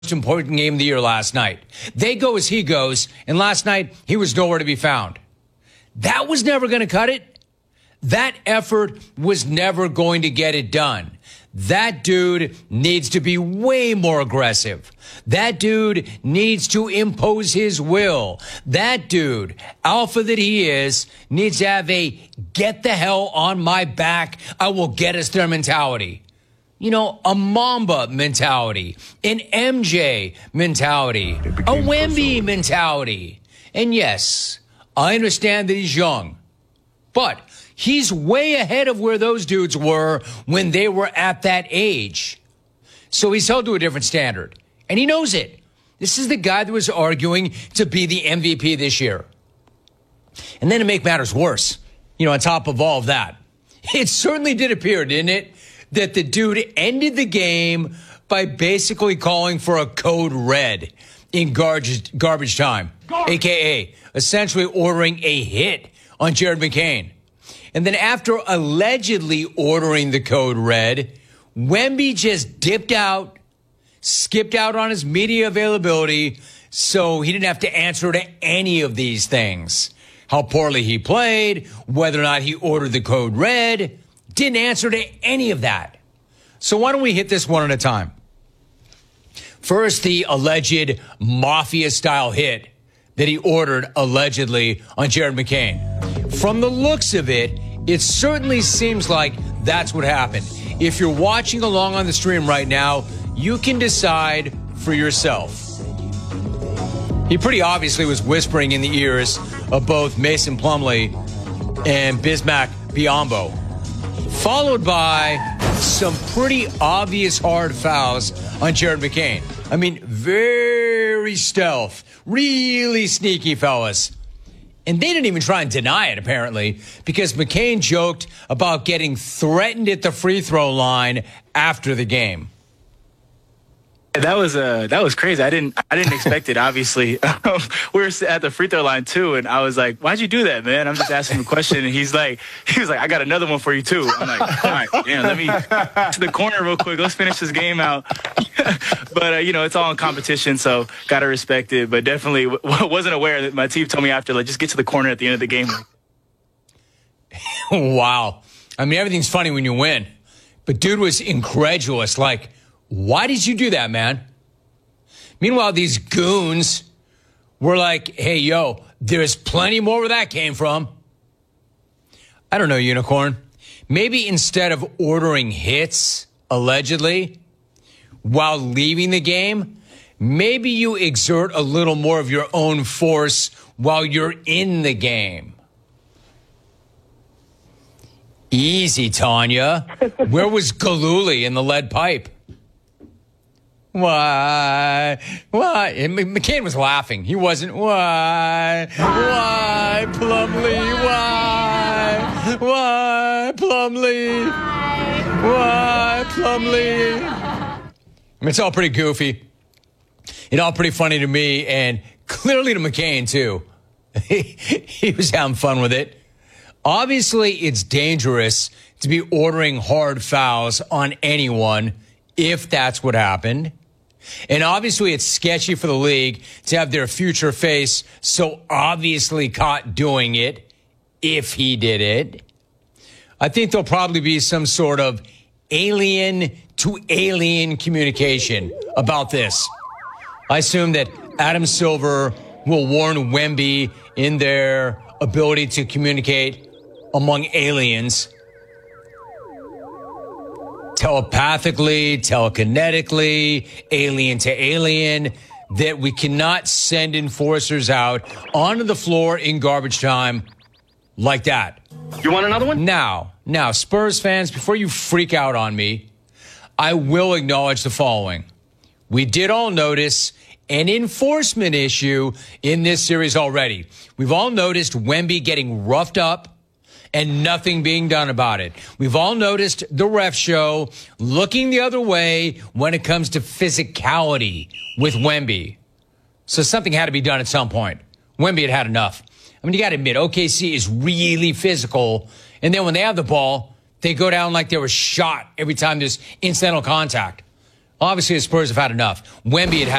important game of the year last night. They go as he goes, and last night he was nowhere to be found. That was never going to cut it. That effort was never going to get it done. That dude needs to be way more aggressive. That dude needs to impose his will. That dude, alpha that he is, needs to have a get the hell on my back, I will get us there mentality. You know, a Mamba mentality, an MJ mentality, a Wemby mentality. And yes, I understand that he's young, but he's way ahead of where those dudes were when they were at that age. So he's held to a different standard, and he knows it. This is the guy that was arguing to be the MVP this year. And then to make matters worse, you know, on top of all of that, it certainly did appear, didn't it, that the dude ended the by basically calling for a code red in garbage time, a.k.a. essentially ordering a hit on Jared McCain. And then after allegedly ordering the code red, Wemby just dipped out, skipped out on his media availability, so he didn't have to answer to any of these things. How poorly he played, whether or not he ordered the code red, didn't answer to any of that. So why don't we hit this one at a time? First, the alleged mafia-style hit that he ordered allegedly on Jared McCain. From the looks of it, it certainly seems like that's what happened. If you're watching along on the stream right now, you can decide for yourself. He pretty obviously was whispering in the ears of both Mason Plumlee and Bismack Biyombo, followed by some pretty obvious hard fouls on Jared McCain. I mean, very stealth, really sneaky fellas. And they didn't even try and deny it, apparently, because McCain joked about getting threatened at the free throw line after the game. That was crazy. I didn't expect it. Obviously, we were at the free throw line too, and I was like, "Why'd you do that, man?" I'm just asking him a question, and he was like, "I got another one for you too." I'm like, "All right, damn, let me to the corner real quick. Let's finish this game out." But you know, it's all in competition, so gotta respect it. But definitely wasn't aware that my team told me after, like, just get to the corner at the end of the game. Wow. I mean, everything's funny when you win, but dude was incredulous, like, why did you do that, man? Meanwhile, these goons were like, hey, yo, there's plenty more where that came from. I don't know, Unicorn. Maybe instead of ordering hits, allegedly, while leaving the game, maybe you exert a little more of your own force while you're in the game. Easy, Tanya. Where was Galooly in the lead pipe? Why? And McCain was laughing. He wasn't. Why, Plumlee? Why, Plumlee? Why, Plumlee? I mean, it's all pretty goofy. It's all pretty funny to me, and clearly to McCain, too. He was having fun with it. Obviously, it's dangerous to be ordering hard fouls on anyone if that's what happened. And obviously, it's sketchy for the league to have their future face so obviously caught doing it if he did it. I think there'll probably be some sort of alien-to-alien communication about this. I assume that Adam Silver will warn Wemby in their ability to communicate among aliens. Telepathically, telekinetically, alien to alien, that we cannot send enforcers out onto the floor in garbage time like that. You want another one? Now, Spurs fans, before you freak out on me, I will acknowledge the following. We did all notice an enforcement issue in this series already. We've all noticed Wemby getting roughed up and nothing being done about it. We've all noticed the ref show looking the other way when it comes to physicality with Wemby. So something had to be done at some point. Wemby had enough. I mean, you got to admit, OKC is really physical. And then when they have the ball, they go down like they were shot every time there's incidental contact. Obviously, the Spurs have had enough. Wemby had